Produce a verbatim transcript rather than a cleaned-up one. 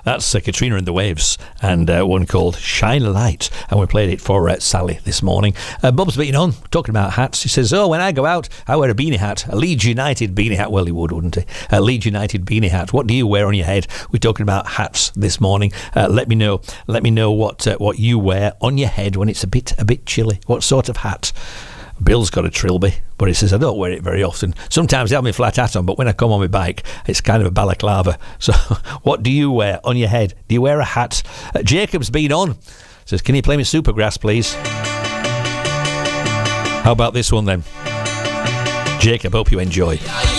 That's uh, Katrina and the Waves, and uh, one called Shine a Light, and we played it for uh, Sally this morning. Uh, Bob's been on, talking about hats. He says, oh, when I go out, I wear a beanie hat, a Leeds United beanie hat. Well, he would, wouldn't he? A Leeds United beanie hat. What do you wear on your head? We're talking about hats this morning. Uh, let me know. Let me know what uh, what you wear on your head when it's a bit a bit chilly. What sort of hat? Bill's got a Trilby, but he says I don't wear it very often. Sometimes I have my flat hat on, but when I come on my bike, it's kind of a balaclava. So what do you wear on your head? Do you wear a hat? Uh, Jacob's been on. Says, can you play me Supergrass, please? How about this one then? Jacob, hope you enjoy.